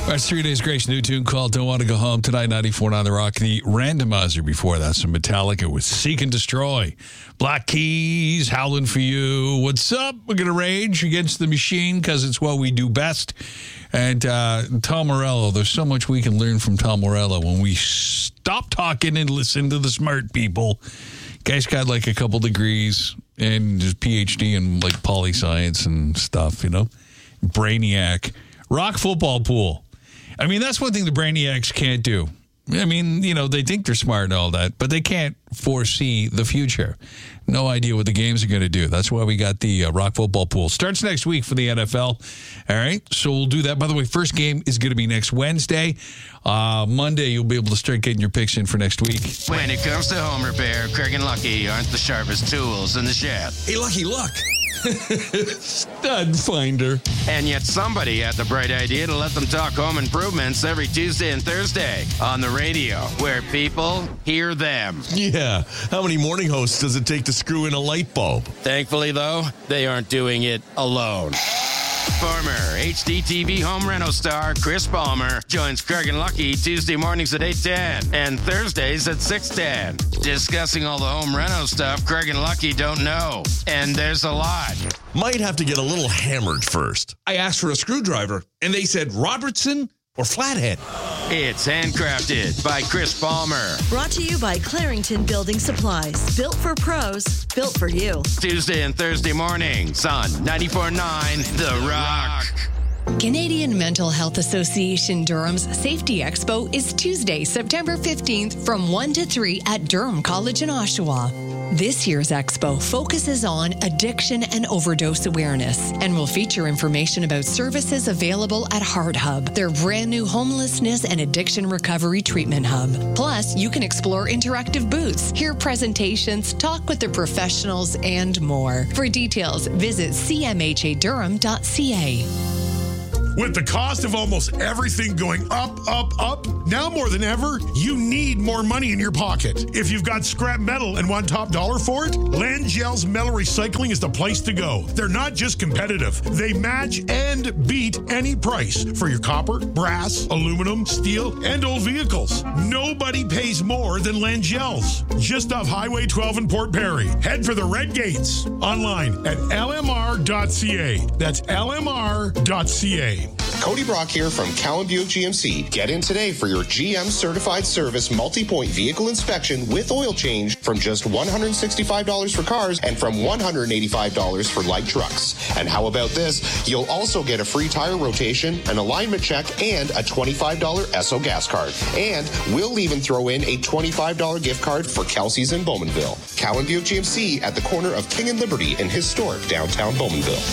That's 3 Days Grace. New tune called Don't Want to Go Home tonight, 94 on the Rock. The randomizer before that, some Metallica with Seek and Destroy. Black Keys, Howling for You. What's up? We're going to rage against the machine because it's what we do best. And Tom Morello, there's so much we can learn from Tom Morello when we stop talking and listen to the smart people. Guy's got like a couple degrees and his PhD in like poli-science and stuff, you know. Brainiac. Rock football pool. I mean, that's one thing the brainiacs can't do. I mean, you know, they think they're smart and all that, but they can't foresee the future. No idea what the games are going to do. That's why we got the Rock football pool. Starts next week for the NFL. All right, so we'll do that. By the way, first game is going to be next Wednesday. Monday, you'll be able to start getting your picks in for next week. When it comes to home repair, Craig and Lucky aren't the sharpest tools in the shed. Hey, Lucky, look. Stud finder. And yet somebody had the bright idea to let them talk home improvements every Tuesday and Thursday on the radio, where people hear them. Yeah. How many morning hosts does it take to screw in a light bulb? Thankfully, though, they aren't doing it alone. Former HDTV home reno star Chris Palmer joins Craig and Lucky Tuesday mornings at 8:10 and Thursdays at 6:10, discussing all the home reno stuff Craig and Lucky don't know. And there's a lot. Might have to get a little hammered first. I asked for a screwdriver, and they said Robertson or Flathead. It's handcrafted by Chris Palmer. Brought to you by Clarington Building Supplies. Built for pros, built for you. Tuesday and Thursday mornings on 94.9 The Rock. Canadian Mental Health Association Durham's Safety Expo is Tuesday, September 15th from 1 to 3 at Durham College in Oshawa. This year's expo focuses on addiction and overdose awareness and will feature information about services available at Heart Hub, their brand new homelessness and addiction recovery treatment hub. Plus, you can explore interactive booths, hear presentations, talk with the professionals, and more. For details, visit cmhadurham.ca. With the cost of almost everything going up, now more than ever, you need more money in your pocket. If you've got scrap metal and want top dollar for it, Langell's Metal Recycling is the place to go. They're not just competitive. They match and beat any price for your copper, brass, aluminum, steel, and old vehicles. Nobody pays more than Langell's. Just off Highway 12 in Port Perry. Head for the Red Gates. Online at lmr.ca. That's lmr.ca. Cody Brock here from Cowan Buick GMC. Get in today for your GM Certified Service multi-point vehicle inspection with oil change from just $165 for cars and from $185 for light trucks. And how about this? You'll also get a free tire rotation, an alignment check, and a $25 Esso gas card. And we'll even throw in a $25 gift card for Kelsey's in Bowmanville. Cowan Buick GMC at the corner of King and Liberty in historic downtown Bowmanville.